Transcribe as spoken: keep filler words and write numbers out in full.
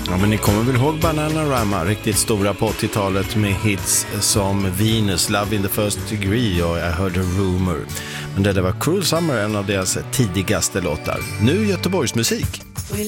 Ja, men ni kommer väl ihåg Bananarama, riktigt stora på åttiotalet med hits som Venus, Love in the First Degree och I Heard a Rumor. Men det där var Cruel Summer, en av deras tidigaste låtar. Nu Göteborgs musik.